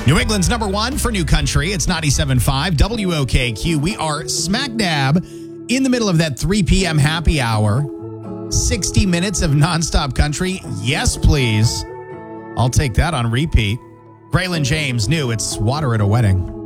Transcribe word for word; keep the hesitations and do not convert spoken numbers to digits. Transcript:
New England's number one for new country. It's ninety-seven point five W O K Q. We are smack dab in the middle of that three p.m. happy hour. sixty minutes of nonstop country. Yes, please. I'll take that on repeat. Braylon James, new. It's Water at a Wedding.